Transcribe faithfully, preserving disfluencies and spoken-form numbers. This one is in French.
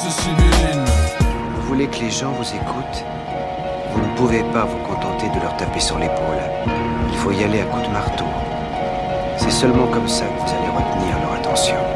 se sibyline. Vous voulez que les gens vous écoutent? Vous ne pouvez pas vous contenter de leur taper sur l'épaule. Il faut y aller à coups de marteau. C'est seulement comme ça que vous allez retenir leur attention.